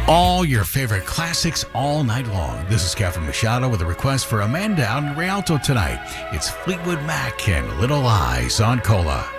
All your favorite classics all night long. This is Catherine Machado with a request for a man down in Rialto tonight. It's Fleetwood Mac and Little Eyes on Cola.